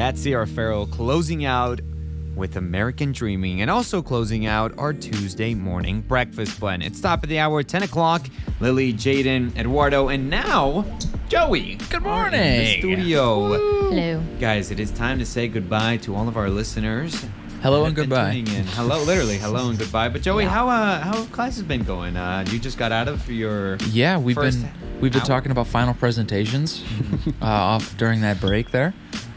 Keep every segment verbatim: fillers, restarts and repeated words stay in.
That's Sierra Farrell closing out with American Dreaming, and also closing out our Tuesday morning breakfast blend. It's top of the hour, ten o'clock. Lily, Jaden, Eduardo, and now Joey. Good morning. In the studio. Hello. Guys, it is time to say goodbye to all of our listeners. Hello and Been goodbye. tuning in. Hello, literally, hello and goodbye. But Joey, Yeah. how uh, how have classes been going? Uh, you just got out of your Yeah, we've first been we've been hour? talking about final presentations uh, off during that break there.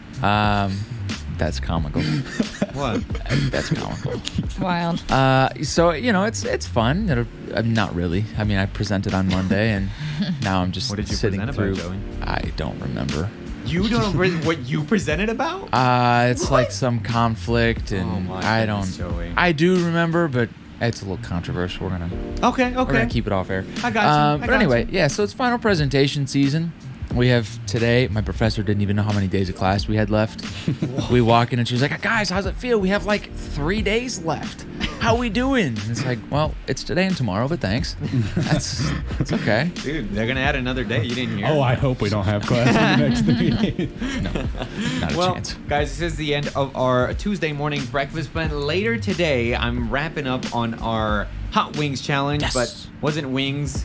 Um, that's comical. What? That's comical. Wild. Uh, so you know, it's it's fun. It'll, uh, not really. I mean, I presented on Monday, and now I'm just What did you sitting present through. about, Joey? I don't remember. You don't know what you presented about? Uh, it's What? like some conflict, and Oh my I goodness, don't. Joey. I do remember, but it's a little controversial. We're gonna Okay, okay. we're gonna keep it off air. I got you. Um, I but got anyway, you. yeah. So it's final presentation season. We have today. My professor didn't even know how many days of class we had left. We walk in and she's like, "Guys, how's it feel? We have like three days left. How we doing?" And it's like, "Well, it's today and tomorrow, but thanks. That's it's okay." Dude, they're gonna add another day. You didn't hear? Oh, I hope we don't have class in the next three days. No, not a Well, chance. guys, this is the end of our Tuesday morning breakfast blend. Later today, I'm wrapping up on our hot wings challenge, Yes. but wasn't wings.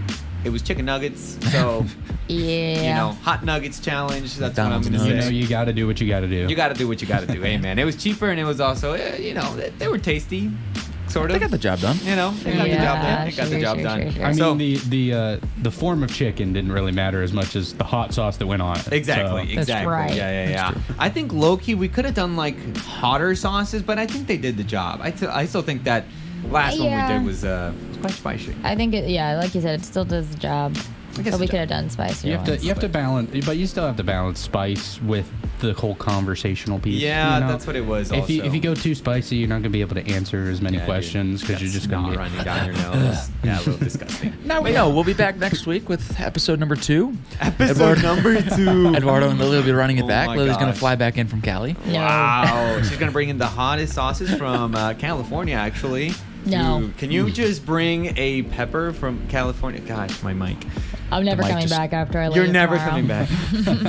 It was chicken nuggets. So, Yeah. you know, hot nuggets challenge. That's what I'm McDonald's gonna You nuggets. know, say. you got to do what you got to do. You got to do what you got to do. Hey, man, it was cheaper and it was also, eh, you know, they, they were tasty, sort of. They got the job done. You know, they got the job Yeah, done. They got the sure, job sure, done. sure, sure. I mean, So- the the uh, the form of chicken didn't really matter as much as the hot sauce that went on it. Exactly, So, exactly. right. Yeah, yeah, yeah. I think low-key we could have done like hotter sauces, but I think they did the job. I, t- I still think that last one we Yeah. did was uh was quite spicy. I think it, yeah, like you said, it still does the job. I guess But we it could have does. done spicier you have to ones. you have to balance, but you still have to balance spice with the whole conversational piece. Yeah, you know? that's what it was. If you also. if you go too spicy, you're not gonna be able to answer as many Yeah, dude. questions because you're That's just gonna not be running down your nose. Yeah, a little disgusting. Now we know. We'll be back next week with episode number two. Episode number two. Eduardo and Lily will be running it Oh back. my Lily's gonna gosh. fly back in from Cali. No. Wow, she's gonna bring in the hottest sauces from uh, California, actually. No. Dude, can you just bring a pepper from California? Gosh, my mic. I'm never mic coming just- back after I leave. You're never tomorrow. coming back.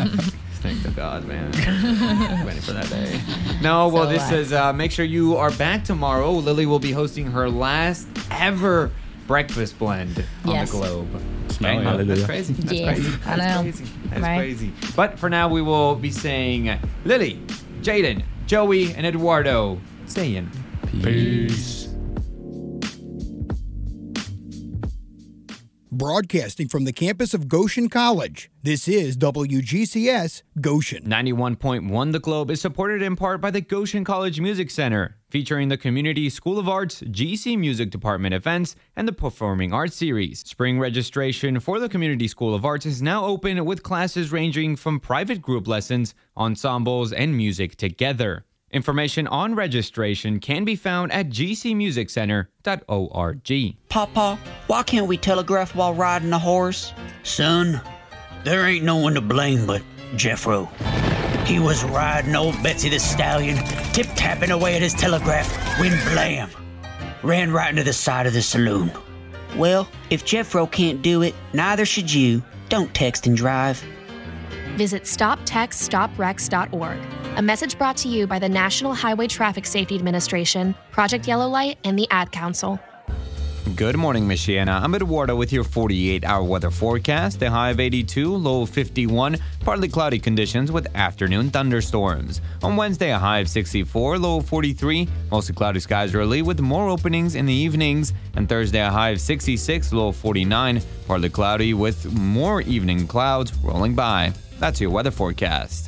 Thank the God, man. Waiting for that day. No, well, So this what? says uh, make sure you are back tomorrow. Lily will be hosting her last ever breakfast blend on Yes. the globe. Smell Okay, it. That's Hallelujah. crazy. That's Yeah, crazy. I That's know. crazy. That's Right. crazy. But for now, we will be saying Lily, Jaden, Joey, and Eduardo saying Peace. Broadcasting from the campus of Goshen College, this is W G C S Goshen. ninety-one point one The Globe is supported in part by the Goshen College Music Center, featuring the Community School of Arts, G C Music Department events, and the Performing Arts Series. Spring registration for the Community School of Arts is now open with classes ranging from private group lessons, ensembles, and music together. Information on registration can be found at g c music center dot org. Papa, why can't we telegraph while riding a horse? Son, there ain't no one to blame but Jeffro. He was riding old Betsy the Stallion, tip-tapping away at his telegraph, when blam! Ran right into the side of the saloon. Well, if Jeffro can't do it, neither should you. Don't text and drive. Visit stop text stop wrecks dot org. A message brought to you by the National Highway Traffic Safety Administration, Project Yellow Light, and the Ad Council. Good morning, Michiana. I'm Eduardo with your forty-eight hour weather forecast. A high of eighty-two, low of fifty-one, partly cloudy conditions with afternoon thunderstorms. On Wednesday, a high of sixty-four, low of forty-three, mostly cloudy skies early with more openings in the evenings. And Thursday, a high of sixty-six, low of forty-nine, partly cloudy with more evening clouds rolling by. That's your weather forecast.